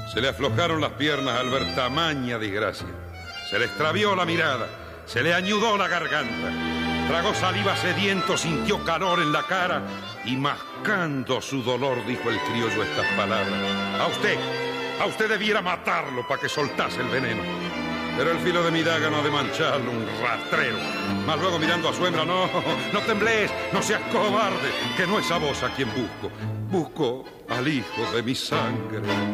Se le aflojaron las piernas al ver tamaña desgracia. Se le extravió la mirada, se le añudó la garganta. Tragó saliva sediento, sintió calor en la cara y mascando su dolor dijo el criollo estas palabras. A usted debiera matarlo para que soltase el veneno. Pero el filo de mi daga no ha de mancharlo, un rastrero. Mas luego mirando a su hembra, no tembles, no seas cobarde, que no es a vos a quien busco. Busco al hijo de mi sangre.